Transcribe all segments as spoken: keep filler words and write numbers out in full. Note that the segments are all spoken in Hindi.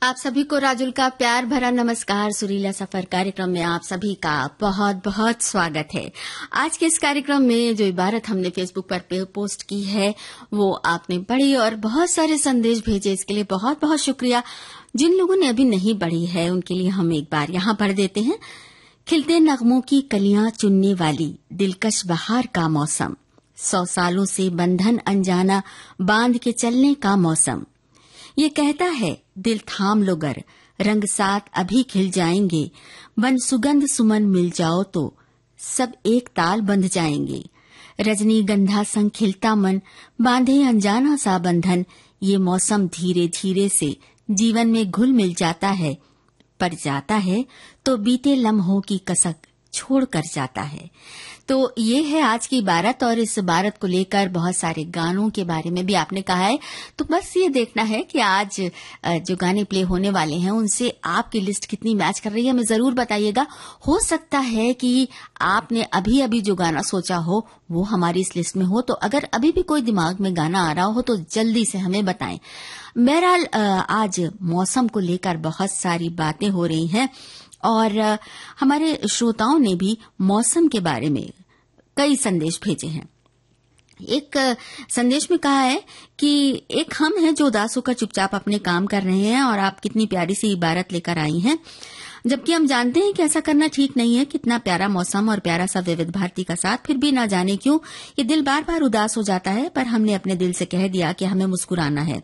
आप सभी को राजुल का प्यार भरा नमस्कार। सुरीला सफर कार्यक्रम में आप सभी का बहुत बहुत स्वागत है। आज के इस कार्यक्रम में जो इबारत हमने फेसबुक पर पोस्ट की है वो आपने पढ़ी और बहुत सारे संदेश भेजे, इसके लिए बहुत बहुत शुक्रिया। जिन लोगों ने अभी नहीं पढ़ी है उनके लिए हम एक बार यहाँ पढ़ देते हैं। खिलते नगमों की कलियां चुनने वाली दिलकश बहार का मौसम, सौ सालों से बंधन अनजाना बांध के चलने का मौसम। ये कहता है दिल थाम लो गर, रंग साथ अभी खिल जाएंगे, बन सुगंध सुमन मिल जाओ तो सब एक ताल बंध जाएंगे। रजनी गंधा संग खिलता मन, बांधे अनजाना सा बंधन। ये मौसम धीरे धीरे से जीवन में घुल मिल जाता है, पर जाता है तो बीते लम्हों की कसक छोड़ कर जाता है। तो ये है आज की इबारत और इस इबारत को लेकर बहुत सारे गानों के बारे में भी आपने कहा है। तो बस ये देखना है कि आज जो गाने प्ले होने वाले हैं उनसे आपकी लिस्ट कितनी मैच कर रही है, हमें जरूर बताइएगा। हो सकता है कि आपने अभी अभी जो गाना सोचा हो वो हमारी इस लिस्ट में हो, तो अगर अभी भी कोई दिमाग में गाना आ रहा हो तो जल्दी से हमें बताएं। बहरहाल आज मौसम को लेकर बहुत सारी बातें हो रही हैं और हमारे श्रोताओं ने भी मौसम के बारे में कई संदेश भेजे हैं। एक संदेश में कहा है कि एक हम हैं जो उदास होकर चुपचाप अपने काम कर रहे हैं और आप कितनी प्यारी सी इबारत लेकर आई हैं, जबकि हम जानते हैं कि ऐसा करना ठीक नहीं है। कितना प्यारा मौसम और प्यारा सा विविध भारती का साथ, फिर भी ना जाने क्यों ये दिल बार बार उदास हो जाता है। पर हमने अपने दिल से कह दिया कि हमें मुस्कुराना है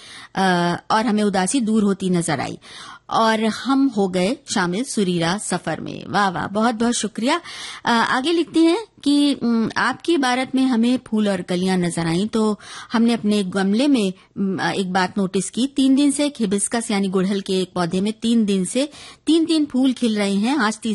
और हमें उदासी दूर होती नजर आई और हम हो गए शामिल सुरीला सफर में। वाह वाह, बहुत बहुत शुक्रिया। आगे लिखते हैं कि आपकी इबारत में हमें फूल और कलियां नजर आई तो हमने अपने गमले में एक बात नोटिस की। तीन दिन से हिबिस्कस यानी गुड़हल के एक पौधे में तीन दिन से तीन तीन फूल खिल रहे हैं। आज